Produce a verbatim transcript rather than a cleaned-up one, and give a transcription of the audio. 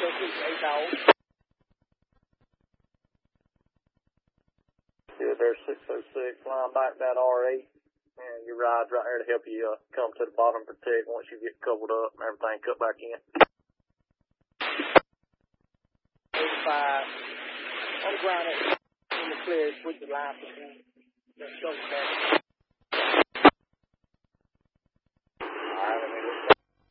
Yeah, there's six oh six, line back that R eight, and your ride's right here to help you uh, come to the bottom and protect once you get coupled up and everything cut back in. eighty-five, on the ground, in the clear, switch the line between. Let's go, man.